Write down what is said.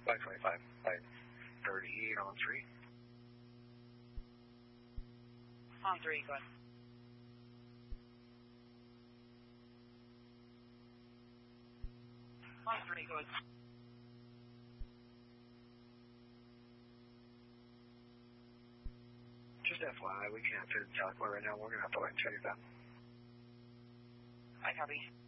525, 538 on 3. On 3, go ahead. On 3, go ahead. Just FYI, we can't fit in Southport right now. We're going to have to wait until you're done. I copy.